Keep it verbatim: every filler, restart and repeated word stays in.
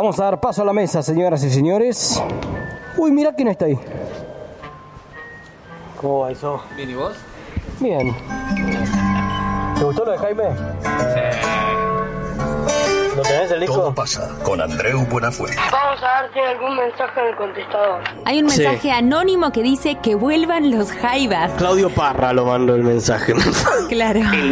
Vamos a dar paso a la mesa, señoras y señores. Uy, mira quién está ahí. ¿Cómo va eso? Bien, ¿y vos? Bien. ¿Te gustó lo de Jaime? Sí. ¿Lo tenés el disco? Todo pasa con Andreu Buenafuente. Vamos a ver si hay algún mensaje en el contestador. Hay un mensaje Sí. anónimo que dice que vuelvan los Jaivas. Claudio Parra lo mandó el mensaje. Claro.